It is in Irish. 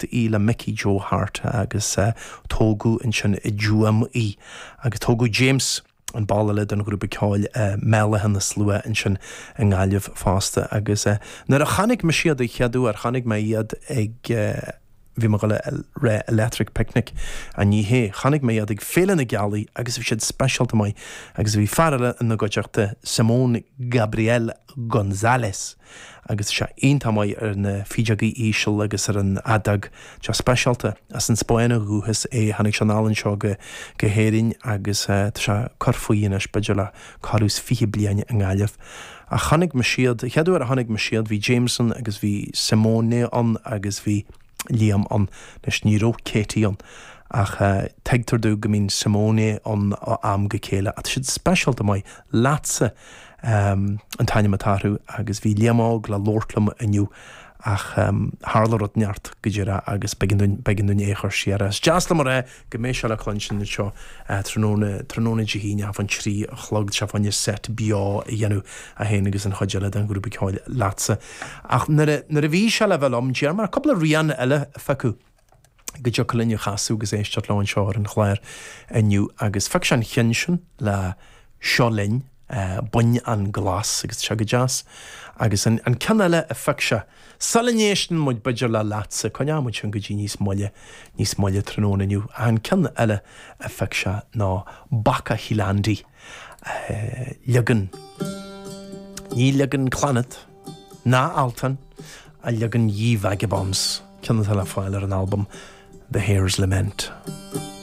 teacht í le Mickey Joe Hart agus tógu in sin I dúam í agus tógu James an ballad an grúpa ceáil mela hena slua in sin an gáileh fásta agus nar a chanig me siad I cheadú ar chanig me iad ag bhí mar goile ré electric picnic a ní hé chanig me iad ag féile na gealaí agus bhí siad specialta mai agus bhí farile in na goteachta Simone Gabriel González agus se einta mai ar na fídeagaí ísisiil agus ar an adag te specialta as an spáinna rúthas hanig seanálann seo go héirín agus tá se corfaoíon is beidir le carús 5 bliain an gáileh a chanig me siad cheadú ar a chanig me siad bhí Jameson agus bhí Simone an agus bhí Liam an nes níró Katie an ach teigtar dú go mín Simone an am go chéile a siad specialta mai lása an taine matarú agus bhí Liamág le lortlam aniu ach hálarrad neart go dtíra agus beginún échar siar as deasla mar go mééis se le chlansin na seo tróna de híine fan trí chlog se fanne set bia I dhéanú a héana agus an choideile an grúpa ceáil lása ach nar a bhí se le bhil am dear mar coppla rian eile fecu go deo cholinne chaú gus éisteart lein seo an chláir aniu agus fe an chinsin le seolinn bunne an glas agus te go jazz agus an canile a feicse Salination muid beidir le lása coine muid an go dtí níos moille trónaniu an can eile a feicse ná Baca Hilandi legan ní legan clannad ná altan a legan Ye Vagabonds ceanna le fáil ar an album The Hair's Lament.